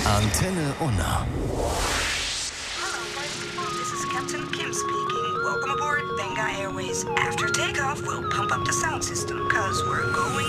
Antenne Unna. Hello, party people. This is Captain Kim speaking. Welcome aboard Benga Airways. After takeoff, we'll pump up the sound system, cause we're going